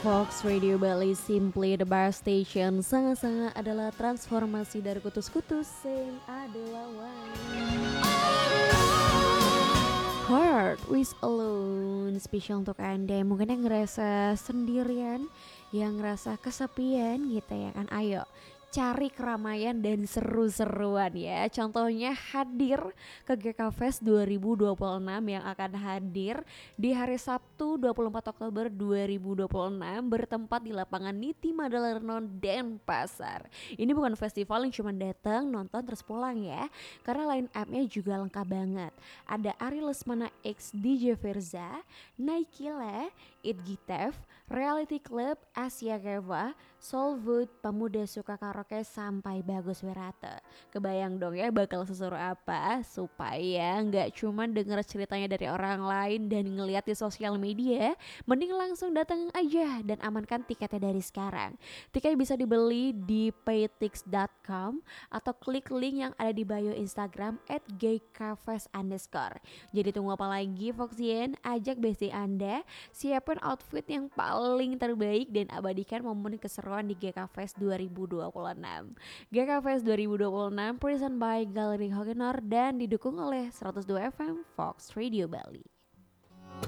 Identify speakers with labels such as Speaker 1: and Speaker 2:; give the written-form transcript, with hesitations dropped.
Speaker 1: Fox Radio Bali Simply the Bar Station. Sangat-sangat adalah transformasi dari kutus-kutus sing adalah Heart with Alone. Spesial untuk Anda yang mungkin yang ngerasa sendirian, yang ngerasa kesepian gitu ya kan. Ayo cari keramaian dan seru-seruan ya. Contohnya hadir ke GK Fest 2026 yang akan hadir di hari Sabtu 24 Oktober 2026 bertempat di lapangan Niti Madalarnon Denpasar. Ini bukan festival yang cuma datang nonton terus pulang ya, karena line up-nya juga lengkap banget. Ada Ari Lesmana X DJ Verza, Naikile, It Gitev, Reality Club, Asia Geva, Soulwood, Pemuda Suka Karaoke sampai Bagus Wirata. Kebayang dong ya bakal seseru apa, supaya nggak cuma denger ceritanya dari orang lain dan ngeliat di sosial media. Mending langsung datang aja dan amankan tiketnya dari sekarang. Tiket bisa dibeli di paytix.com atau klik link yang ada di bio Instagram @gkfest_. Jadi tunggu apa lagi Foxien? Ajak bestie Anda, siapin outfit yang paling terbaik dan abadikan momen keseruan di GK Fest 2026. GK Fest 2026 present by Galeri Hogenor dan didukung oleh 102 FM Fox Radio Bali.